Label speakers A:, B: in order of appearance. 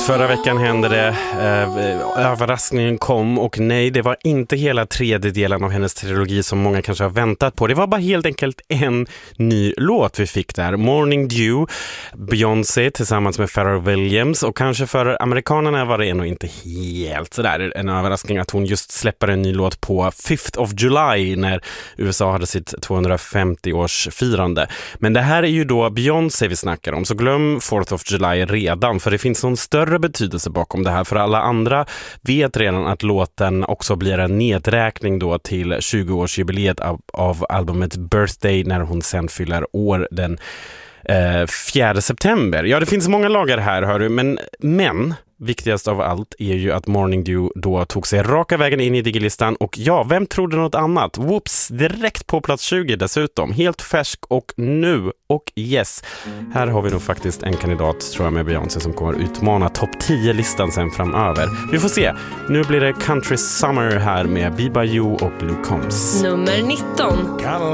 A: Förra veckan hände det, överraskningen kom och nej, det var inte hela tredjedelen av hennes trilogi som många kanske har väntat på. Det var bara helt enkelt en ny låt vi fick där. Morning Dew, Beyoncé tillsammans med Pharrell Williams, och kanske för amerikanerna var det nog inte helt sådär en överraskning att hon just släpper en ny låt på 5th of July när USA hade sitt 250-årsfirande. Men det här är ju då Beyoncé vi snackar om, så glöm 4th of July redan, för det finns någon större betydelse bakom det här. För alla andra vet redan att låten också blir en nedräkning då till 20-årsjubileet av albumet Birthday, när hon sen fyller år den 4 september. Ja, det finns många lagar här, hör du, men viktigast av allt är ju att Morning Dew då tog sig raka vägen in i Digilistan, och ja, vem trodde något annat? Whoops, direkt på plats 20 dessutom. Helt färsk och nu. Och yes, här har vi nog faktiskt en kandidat, tror jag, med Beyoncé som kommer utmana topp 10-listan sen framöver. Vi får se. Nu blir det Country Summer här med Biba You och Luke Combs.
B: Nummer 19.